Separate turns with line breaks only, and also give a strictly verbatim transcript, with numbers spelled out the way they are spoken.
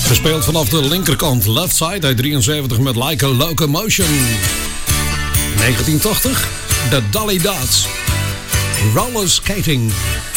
Gespeeld vanaf de linkerkant, left side uit drieënzeventig met Like a Locomotion. negentien tachtig, de Dolly Dots. Roller Skating.